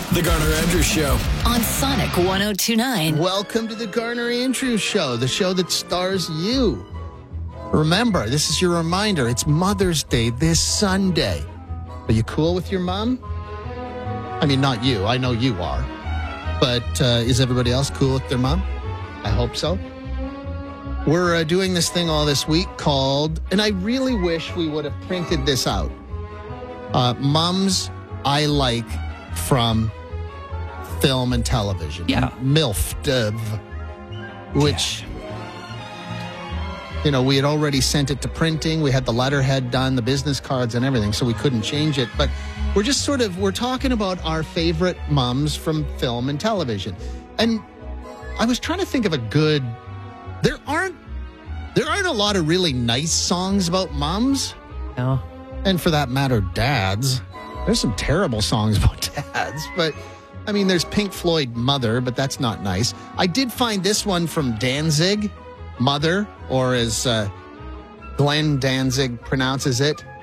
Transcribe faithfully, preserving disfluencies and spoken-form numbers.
The Garner Andrews Show on Sonic one oh two point nine. Welcome to the Garner Andrews Show, the show that stars you. Remember, this is your reminder. It's Mother's Day this Sunday. Are you cool with your mom? I mean, not you. I know you are. But uh, is everybody else cool with their mom? I hope so. We're uh, doing this thing all this week called, and I really wish we would have printed this out, uh, Mums I Like from Film and Television. Yeah. MILF, which, you know, we had already sent it to printing. We had the letterhead done, the business cards and everything, so we couldn't change it. But we're just sort of, we're talking about our favorite mums from film and television. And I was trying to think of a good, there aren't, there aren't a lot of really nice songs about mums. No. And for that matter, dads. There's some terrible songs about dads, but I mean, there's Pink Floyd, Mother, but that's not nice. I did find this one from Danzig, Mother, or as uh, Glenn Danzig pronounces it,